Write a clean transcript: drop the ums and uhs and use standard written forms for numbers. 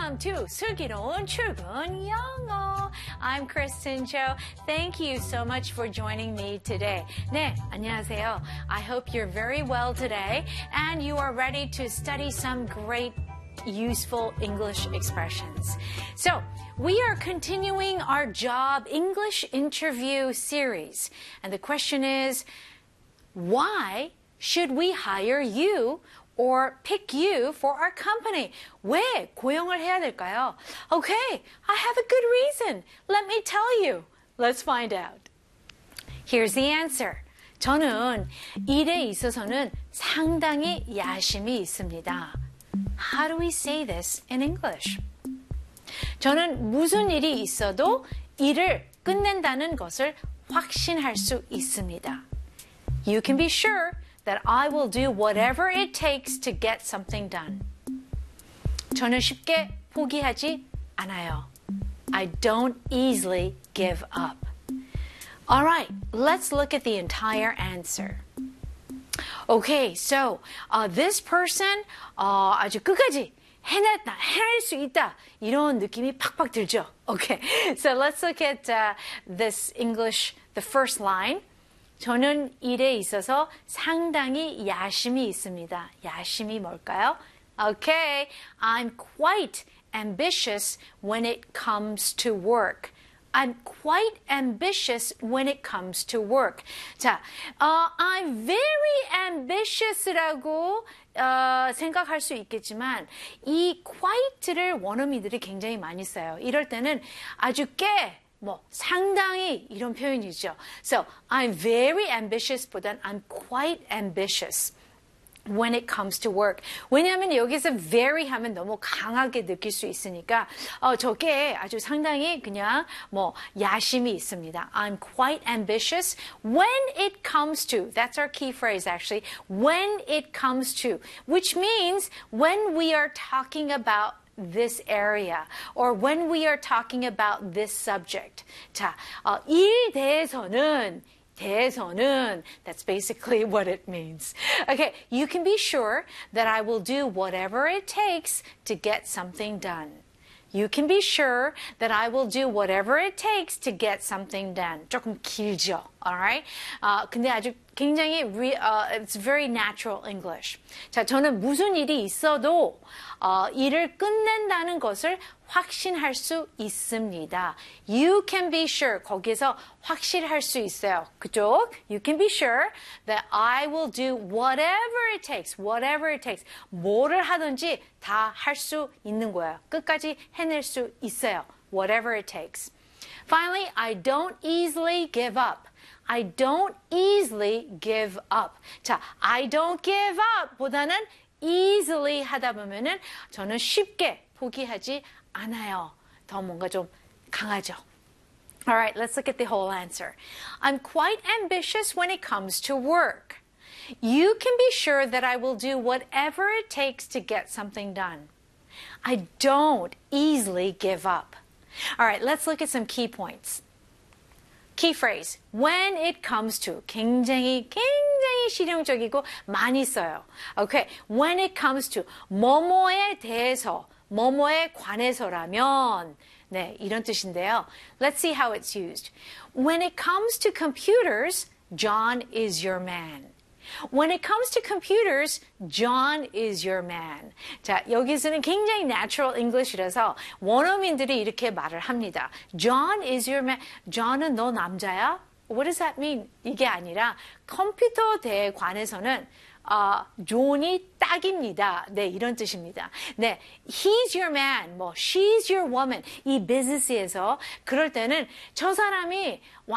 Welcome to 슬기로운 출근 영어. I'm Kristen Cho. Thank you so much for joining me today. 네, 안녕하세요. I hope you're very well today and you are ready to study some great useful English expressions. So, we are continuing our job English interview series. And the question is, why should we hire you or pick you for our company? 왜 고용을 해야 될까요? Okay, I have a good reason. Let me tell you. Let's find out. Here's the answer. 저는 일에 있어서는 상당히 야심이 있습니다. How do we say this in English? 저는 무슨 일이 있어도 일을 끝낸다는 것을 확신할 수 있습니다. You can be sure that I will do whatever it takes to get something done. 저는 쉽게 포기하지 않아요. I don't easily give up. All right, let's look at the entire answer. Okay, so this person 아주 끝까지 해냈다, 해낼 수 있다 이런 느낌이 팍팍 들죠. Okay, so let's look at this English, the first line. 저는 일에 있어서 상당히 야심이 있습니다. 야심이 뭘까요? Okay, I'm quite ambitious when it comes to work. I'm quite ambitious when it comes to work. 자, I'm very ambitious라고 생각할 수 있겠지만 이 quite를 원어민들이 굉장히 많이 써요. 이럴 때는 아주 상당히 이런 표현이죠. So, I'm very ambitious 보단 I'm quite ambitious when it comes to work. 왜냐하면 여기서 very 하면 너무 강하게 느낄 수 있으니까 저게 아주 상당히 그냥 야심이 있습니다. I'm quite ambitious when it comes to. That's our key phrase actually. When it comes to. Which means when we are talking about this area or when we are talking about this subject. 자, 일 대해서는 that's basically what it means. Okay, you can be sure that I will do whatever it takes to get something done. You can be sure that I will do whatever it takes to get something done. 조금 길죠, alright? 근데 아주 굉장히 it's very natural English. 자, 저는 무슨 일이 있어도 일을 끝낸다는 것을 확신할 수 있습니다. You can be sure. 거기에서 확실할 수 있어요. 그쪽? You can be sure that I will do whatever it takes. Whatever it takes. 뭐를 하든지 다 할 수 있는 거예요. 끝까지 해낼 수 있어요. Whatever it takes. Finally, I don't easily give up. I don't easily give up. 자, I don't give up 보다는 easily 하다 보면은 저는 쉽게 포기하지 않아요. 더 뭔가 좀 강하죠. All right, let's look at the whole answer. I'm quite ambitious when it comes to work. You can be sure that I will do whatever it takes to get something done. I don't easily give up. All right, let's look at some key points. Key phrase, when it comes to. 굉장히 실용적이고 많이 써요. Okay, when it comes to. 뭐뭐에 대해서, 뭐뭐에 관해서라면. 네, 이런 뜻인데요. Let's see how it's used. When it comes to computers, John is your man. When it comes to computers, John is your man. 자, 여기서는 굉장히 natural English이라서 원어민들이 이렇게 말을 합니다. John is your man. John은 너 남자야? What does that mean? 이게 아니라 컴퓨터에 관해서는 존이 딱입니다. 네, 이런 뜻입니다. 네, he's your man, she's your woman. 이 비즈니스에서 그럴 때는 저 사람이